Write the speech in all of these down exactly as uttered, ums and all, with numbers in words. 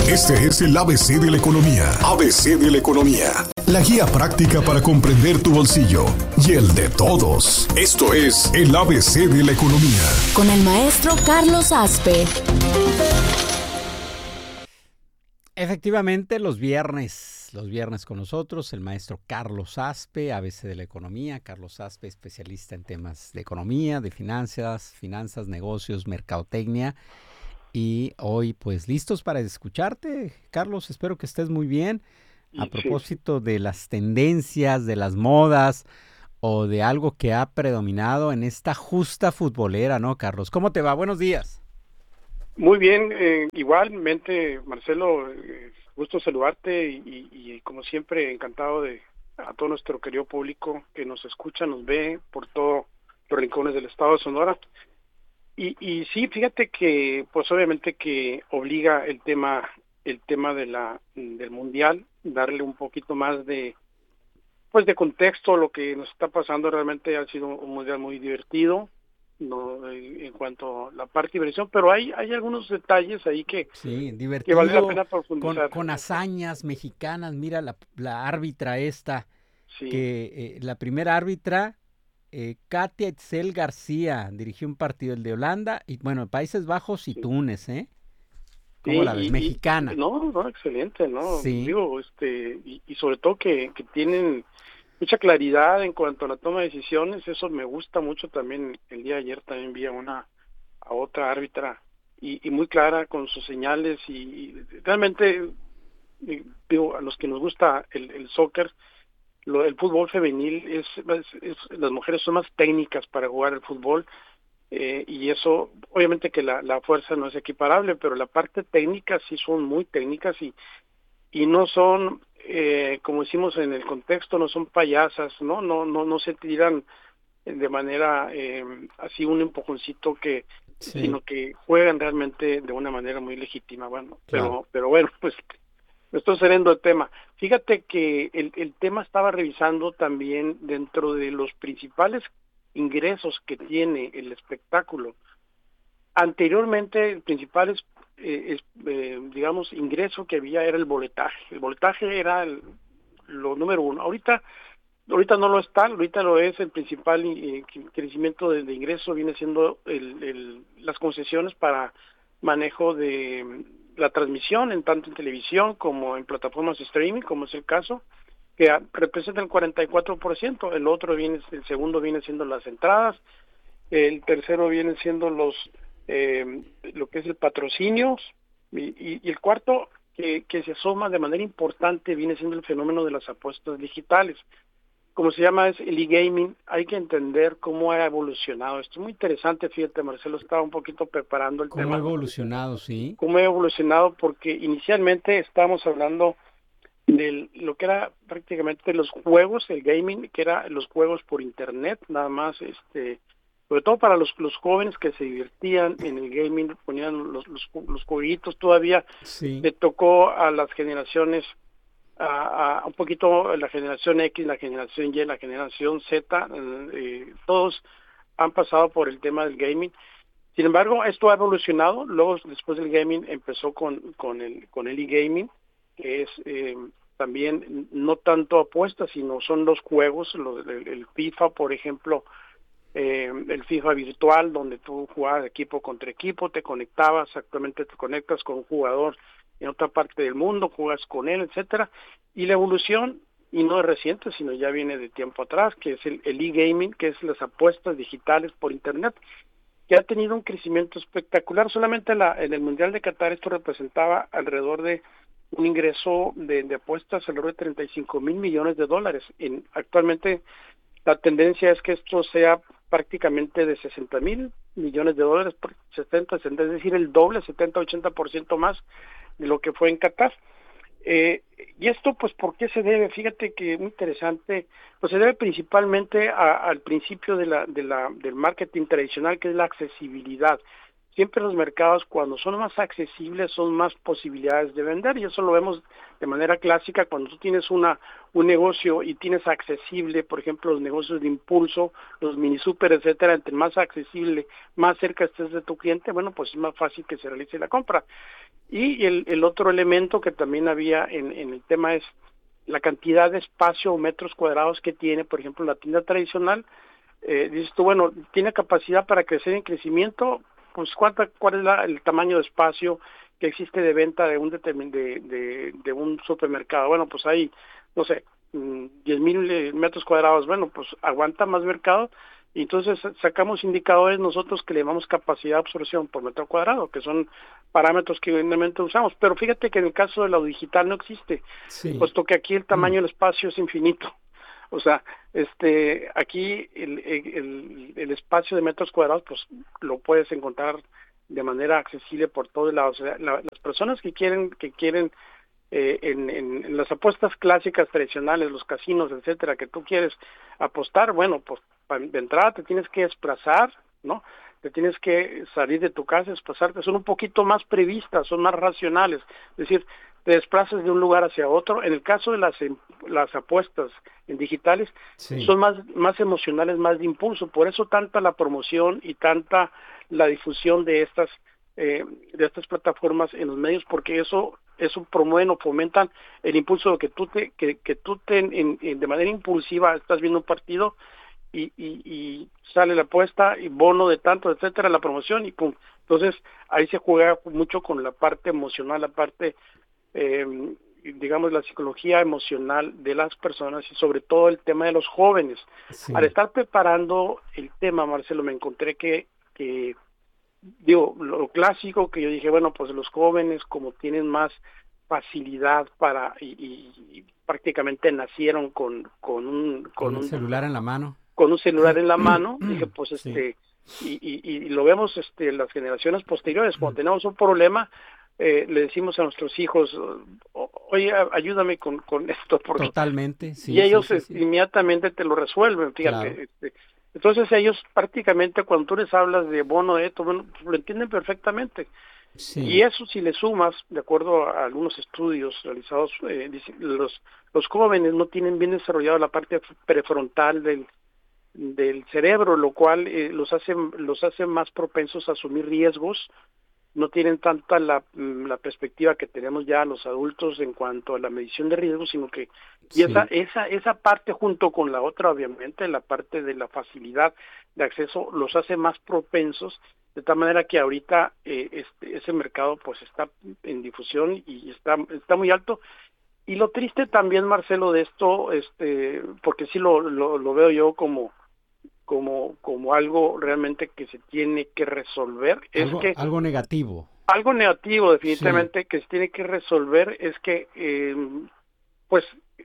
Este es el A B C de la economía. A B C de la economía. La guía práctica para comprender tu bolsillo y el de todos. Esto es el A B C de la economía. Con el maestro Carlos Aspe. Efectivamente, los viernes, los viernes con nosotros, el maestro Carlos Aspe, A B C de la economía. Carlos Aspe, especialista en temas de economía, de finanzas, finanzas, negocios, mercadotecnia. Y hoy, pues, listos para escucharte, Carlos. Espero que estés muy bien. A propósito de las tendencias, de las modas o de algo que ha predominado en esta justa futbolera, ¿no, Carlos? ¿Cómo te va? Buenos días. Muy bien, eh, igualmente, Marcelo, eh, gusto saludarte y, y, y como siempre encantado de a todo nuestro querido público que nos escucha, nos ve por todos los rincones del estado de Sonora. Y, y sí, fíjate que, pues obviamente que obliga el tema, el tema de la del mundial, darle un poquito más de, pues de contexto a lo que nos está pasando. Realmente ha sido un mundial muy divertido, no en, en cuanto a la parte de diversión, pero hay hay algunos detalles ahí que, sí, divertido, que vale la pena profundizar. Con, con hazañas mexicanas. Mira la, la árbitra esta, sí. que eh, la primera árbitra, eh, Katia Itzel García, dirigió un partido, el de Holanda, y bueno, Países Bajos y sí. Túnez, ¿eh? ¿Cómo sí, la ves? Y, mexicana. Y, no, no, excelente, ¿no? Sí. Digo, este, y, y sobre todo que, que tienen mucha claridad en cuanto a la toma de decisiones. Eso me gusta mucho también. El día de ayer también vi a una a otra árbitra y, y muy clara con sus señales y, y realmente digo, a los que nos gusta el, el soccer, lo, el fútbol femenil es, es, es las mujeres son más técnicas para jugar el fútbol, eh, y eso obviamente que la, la fuerza no es equiparable, pero la parte técnica sí son muy técnicas y y no son eh, como decimos en el contexto, no son payasas, no no no no se tiran de manera eh, así un empujoncito que sí. sino que juegan realmente de una manera muy legítima. Bueno, claro. pero pero bueno, pues me estoy saliendo del tema. Fíjate que el, el tema estaba revisando también dentro de los principales ingresos que tiene el espectáculo. Anteriormente, el principal es, eh, es, eh, digamos, ingreso que había era el boletaje. El boletaje era el, lo número uno. Ahorita ahorita no lo está, ahorita lo es el principal eh, crecimiento de, de ingreso, viene siendo el, el, las concesiones para manejo de la transmisión, en tanto en televisión como en plataformas de streaming, como es el caso, que representa el cuarenta y cuatro por ciento. El otro viene, el segundo viene siendo las entradas, el tercero viene siendo los eh, lo que es el patrocinio, y, y, y el cuarto que, que se asoma de manera importante viene siendo el fenómeno de las apuestas digitales. Como se llama, es el e-gaming. Hay que entender cómo ha evolucionado. Esto es muy interesante, fíjate, Marcelo, estaba un poquito preparando el ¿Cómo tema. ¿Cómo ha evolucionado, sí? Cómo ha evolucionado, porque inicialmente estábamos hablando de lo que era prácticamente los juegos, el gaming, que era los juegos por internet, nada más, este, sobre todo para los, los jóvenes que se divertían en el gaming, ponían los, los, los jueguitos. Todavía sí. Le tocó a las generaciones, a, a un poquito la generación X, la generación Y, la generación Z, eh, todos han pasado por el tema del gaming. Sin embargo, esto ha evolucionado. Luego, después del gaming, empezó con, con el con el e-gaming, que es eh, también no tanto apuestas, sino son los juegos, los, el, el FIFA, por ejemplo, eh, el FIFA virtual, donde tú jugabas equipo contra equipo, te conectabas, actualmente te conectas con un jugador en otra parte del mundo, juegas con él, etcétera. Y la evolución, y no es reciente, sino ya viene de tiempo atrás, que es el, el e-gaming, que es las apuestas digitales por internet, que ha tenido un crecimiento espectacular. Solamente la, en el Mundial de Qatar esto representaba alrededor de un ingreso de, de apuestas alrededor de treinta y cinco mil millones de dólares. En, actualmente la tendencia es que esto sea prácticamente de sesenta mil millones de dólares, por setenta, es decir, el doble, setenta, ochenta por ciento más de lo que fue en Qatar. Eh, y esto, pues, ¿por qué se debe? Fíjate que muy interesante, pues se debe principalmente a, al principio de la, de la, del marketing tradicional, que es la accesibilidad. siempre los mercados cuando son más accesibles son más posibilidades de vender, y eso lo vemos de manera clásica cuando tú tienes una un negocio y tienes accesible, por ejemplo, los negocios de impulso, los mini super, etcétera, entre más accesible, más cerca estés de tu cliente, bueno, pues es más fácil que se realice la compra. Y el, el otro elemento que también había en, en el tema es la cantidad de espacio o metros cuadrados que tiene, por ejemplo, la tienda tradicional. Eh, dices tú, bueno, tiene capacidad para crecer en crecimiento, pues ¿cuánta, cuál es la, el tamaño de espacio que existe de venta de un determin, de, de, de un supermercado? Bueno, pues hay, no sé, diez mil metros cuadrados, bueno, pues aguanta más mercado, y entonces sacamos indicadores nosotros que le llamamos capacidad de absorción por metro cuadrado, que son parámetros que evidentemente usamos, pero fíjate que en el caso de lo digital no existe, sí. Puesto que aquí el tamaño del espacio es infinito. O sea, este, aquí el, el, el espacio de metros cuadrados, pues lo puedes encontrar de manera accesible por todos lados. O sea, la, las personas que quieren, que quieren eh, en, en, en las apuestas clásicas tradicionales, los casinos, etcétera, que tú quieres apostar, bueno, pues de entrada te tienes que desplazar, ¿no? Te tienes que salir de tu casa, desplazarte, son un poquito más previstas, son más racionales, es decir, te desplazas de un lugar hacia otro. En el caso de las las apuestas en digitales, sí. son más más emocionales, más de impulso, por eso tanta la promoción y tanta la difusión de estas eh, de estas plataformas en los medios, porque eso eso promueven o fomentan el impulso de que tú te que, que tú te en, en, de manera impulsiva estás viendo un partido y, y, y sale la apuesta y bono de tanto, etcétera, la promoción y pum. Entonces ahí se juega mucho con la parte emocional, la parte Eh, digamos la psicología emocional de las personas y sobre todo el tema de los jóvenes. Sí. Al estar preparando el tema, Marcelo, me encontré que, que digo, lo clásico que yo dije, bueno, pues los jóvenes como tienen más facilidad para y, y, y prácticamente nacieron con con un con, con un un celular en la mano. Con un celular en la mano, dije, pues este sí. y, y, y lo vemos este las generaciones posteriores, cuando tenemos un problema Eh, le decimos a nuestros hijos, oye, ayúdame con, con esto. Porque Totalmente, sí. Y ellos sí, sí, sí. inmediatamente te lo resuelven, fíjate. Claro. Este, entonces ellos prácticamente cuando tú les hablas de bono de esto, bueno, lo entienden perfectamente. Sí. Y eso si le sumas, de acuerdo a algunos estudios realizados, eh, los, los jóvenes no tienen bien desarrollado la parte prefrontal del del cerebro, lo cual eh, los hace los hace más propensos a asumir riesgos. No tienen tanta la, la perspectiva que tenemos ya los adultos en cuanto a la medición de riesgos, sino que y esa sí. esa esa parte junto con la otra, obviamente, la parte de la facilidad de acceso los hace más propensos, de tal manera que ahorita eh, este ese mercado pues está en difusión y está está muy alto. Y lo triste también, Marcelo, de esto, este porque sí lo lo, lo veo yo como como como algo realmente que se tiene que resolver, algo, es que algo negativo. Algo negativo definitivamente sí. que se tiene que resolver es que eh, pues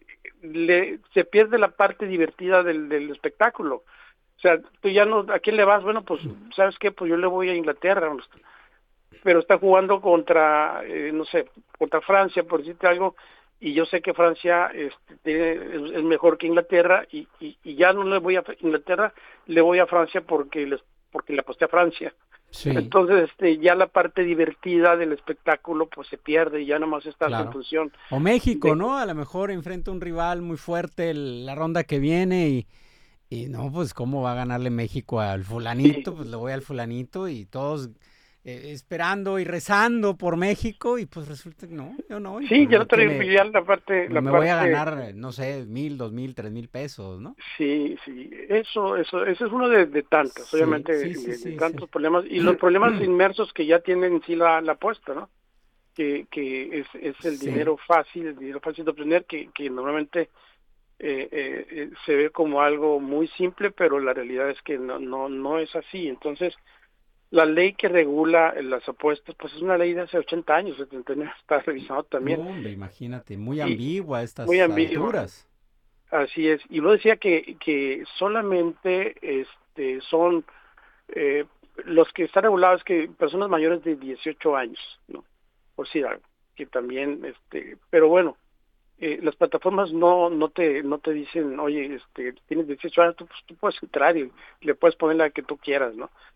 le, se pierde la parte divertida del, del espectáculo. O sea, tú ya no, ¿a quién le vas? Bueno, pues, ¿sabes qué? Pues yo le voy a Inglaterra, pero está jugando contra, eh, no sé, contra Francia, por decirte algo, y yo sé que Francia este, tiene, es, es mejor que Inglaterra, y, y, y ya no le voy a Inglaterra, le voy a Francia porque les porque le aposté a Francia. Sí. Entonces este ya la parte divertida del espectáculo pues se pierde y ya nomás está claro. en función. O México, de... ¿no? A lo mejor enfrenta un rival muy fuerte el, la ronda que viene y, y no, pues cómo va a ganarle México al fulanito, sí. pues le voy al fulanito y todos eh, esperando y rezando por México y pues resulta que no, yo no. Sí, pues ya no no te ya la parte... La me parte... voy a ganar, no sé, mil, dos mil, tres mil pesos, ¿no? Sí, sí, eso, eso, eso es uno de, de tantos, sí, obviamente, sí, sí, de, sí, de tantos sí. problemas, y los problemas inmersos que ya tienen en sí la, la apuesta, ¿no? Que, que es, es el sí. dinero fácil, el dinero fácil de obtener, que, que normalmente eh, eh, se ve como algo muy simple, pero la realidad es que no, no, no es así. Entonces, la ley que regula las apuestas, pues es una ley de hace ochenta años, setenta años, está revisado también. No, hombre, imagínate, muy ambigua estas muy ambigua. alturas. Así es, y lo decía que que solamente este son eh, los que están regulados que personas mayores de dieciocho años, ¿no? Por si algo, que también este, pero bueno, eh, las plataformas no no te no te dicen, "Oye, este tienes dieciocho años, tú, pues, tú puedes entrar y le puedes poner la que tú quieras", ¿no?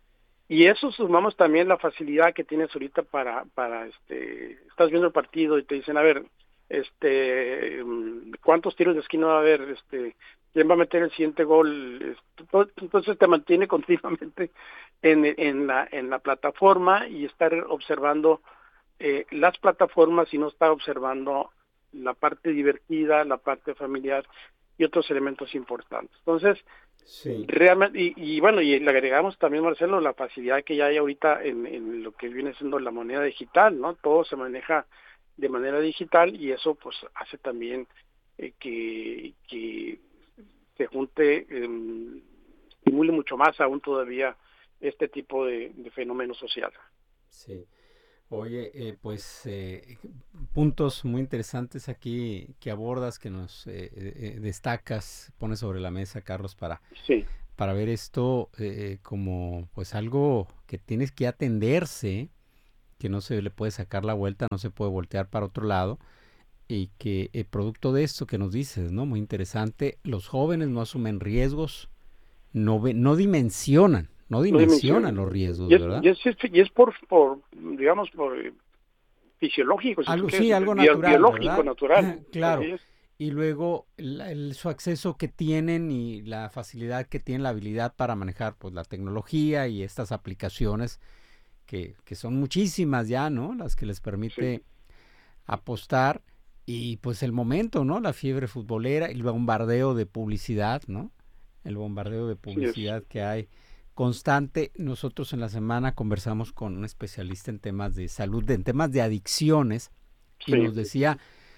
y eso sumamos también la facilidad que tienes ahorita para, para este, estás viendo el partido y te dicen, a ver, este, ¿cuántos tiros de esquina va a haber? Este, ¿quién va a meter el siguiente gol? Entonces te mantiene continuamente en, en la, en la plataforma y estar observando eh, las plataformas y no estar observando la parte divertida, la parte familiar y otros elementos importantes. Entonces, sí. realmente, y, y bueno, y le agregamos también, Marcelo, la facilidad que ya hay ahorita en, en lo que viene siendo la moneda digital, ¿no? Todo se maneja de manera digital y eso pues hace también eh, que, que se junte, eh, estimule mucho más aún todavía este tipo de, de fenómeno social. Sí. Oye, eh, pues eh, puntos muy interesantes aquí que abordas, que nos eh, eh, destacas, pones sobre la mesa, Carlos, para, sí. para ver esto eh, como pues algo que tienes que atenderse, que no se le puede sacar la vuelta, no se puede voltear para otro lado, y que el producto de esto que nos dices, ¿no? Muy interesante, los jóvenes no asumen riesgos, no, ve, no dimensionan. No dimensionan los riesgos, y es, ¿verdad? Y es, y es por, por, digamos, por fisiológico. Si algo, quieres, sí, algo bio, natural, biológico, ¿verdad? natural. Claro. Y luego la, el, su acceso que tienen y la facilidad que tienen, la habilidad para manejar pues la tecnología y estas aplicaciones que, que son muchísimas ya, ¿no? Las que les permite sí. apostar y pues el momento, ¿no? La fiebre futbolera, el bombardeo de publicidad, ¿no? El bombardeo de publicidad sí, que hay constante. Nosotros en la semana conversamos con un especialista en temas de salud, en temas de adicciones, y sí. nos decía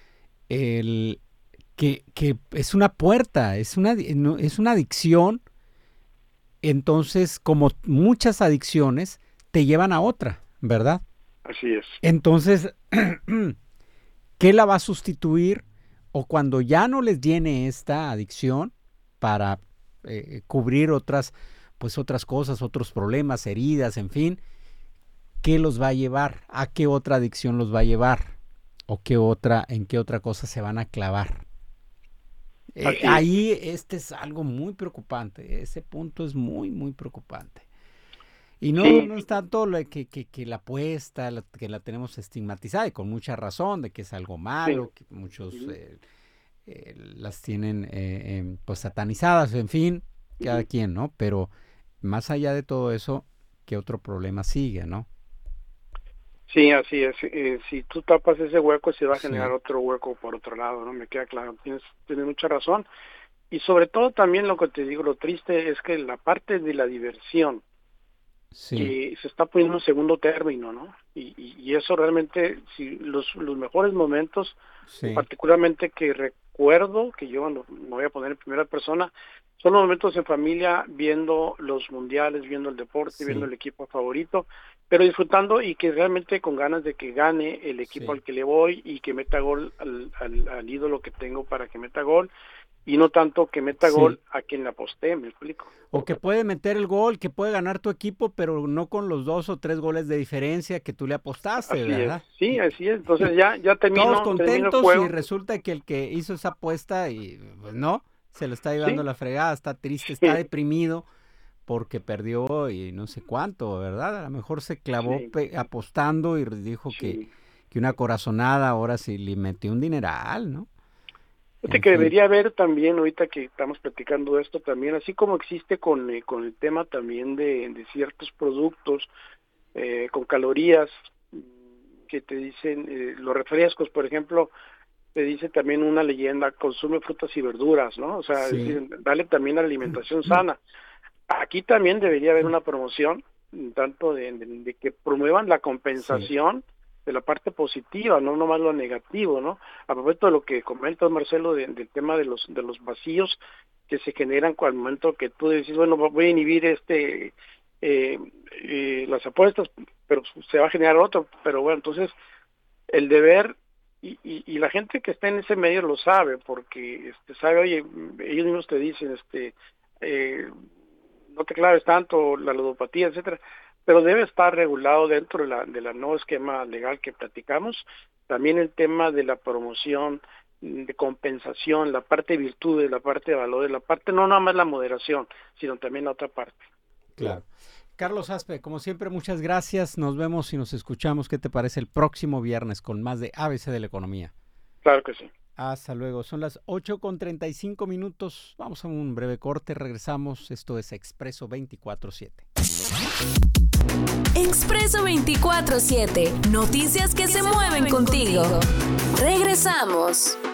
el, que, que es una puerta, es una, es una adicción, entonces como muchas adicciones te llevan a otra, ¿verdad? Así es. Entonces, ¿qué la va a sustituir? O cuando ya no les llene esta adicción para eh, cubrir otras pues otras cosas, otros problemas, heridas, en fin, ¿qué los va a llevar? ¿A qué otra adicción los va a llevar? ¿O qué otra, en qué otra cosa se van a clavar? Eh, ahí este es algo muy preocupante, ese punto es muy, muy preocupante. Y no, sí. no es tanto lo que, que, que la apuesta, la, que la tenemos estigmatizada, y con mucha razón, de que es algo malo, sí. que muchos eh, eh, las tienen eh, eh, pues satanizadas, en fin, cada sí. quien, ¿no? Pero más allá de todo eso, ¿qué otro problema sigue, no? Sí, así es. Eh, si tú tapas ese hueco, se va a generar sí. otro hueco por otro lado, ¿no? Me queda claro. Tienes, tienes mucha razón. Y sobre todo también lo que te digo, lo triste es que la parte de la diversión sí. que se está poniendo en segundo término, ¿no? Y, y, y eso realmente, si los, los mejores momentos, sí. particularmente que recuerdo, que yo no, me voy a poner en primera persona, son los momentos en familia viendo los mundiales, viendo el deporte, sí. viendo el equipo favorito, pero disfrutando y que realmente con ganas de que gane el equipo sí. al que le voy y que meta gol al, al, al ídolo que tengo para que meta gol, y no tanto que meta sí. gol a quien le aposté, ¿me explico? O que puede meter el gol, que puede ganar tu equipo, pero no con los dos o tres goles de diferencia que tú le apostaste, así ¿verdad? Es. Sí, así es. Entonces ya, ya terminó. Todos contentos y resulta que el que hizo esa apuesta y pues no, se lo está llevando ¿Sí? la fregada, está triste, está sí. deprimido porque perdió y no sé cuánto, ¿verdad? A lo mejor se clavó sí. pe- apostando y dijo sí. que, que una corazonada ahora sí le metió un dineral, ¿no? Fíjate que debería haber también, ahorita que estamos platicando esto también, así como existe con, eh, con el tema también de, de ciertos productos eh, con calorías que te dicen, eh, los refrescos, por ejemplo, te dice también una leyenda, consume frutas y verduras, ¿no? O sea, sí. es decir, dale también a la alimentación sana. Aquí también debería haber una promoción, tanto de, de, de que promuevan la compensación sí. de la parte positiva, no nomás lo negativo, ¿no? A propósito de lo que comentas, Marcelo, de, del tema de los de los vacíos que se generan al momento que tú dices, bueno, voy a inhibir este eh, eh, las apuestas, pero se va a generar otro, pero bueno, entonces el deber y, y, y la gente que está en ese medio lo sabe, porque este sabe, oye, ellos mismos te dicen, este, eh, no te claves tanto, la ludopatía, etcétera, pero debe estar regulado dentro de la, de la nuevo esquema legal que platicamos. También el tema de la promoción, de compensación, la parte de virtudes, la parte de valores, la parte no nada más la moderación, sino también la otra parte. Claro. Carlos Aspe, como siempre, muchas gracias. Nos vemos y nos escuchamos. ¿Qué te parece el próximo viernes con más de A B C de la Economía? Claro que sí. Hasta luego. Son las ocho con treinta y cinco minutos. Vamos a un breve corte. Regresamos. Esto es Expreso veinticuatro siete. Expreso veinticuatro siete. Noticias que se mueven contigo. Regresamos.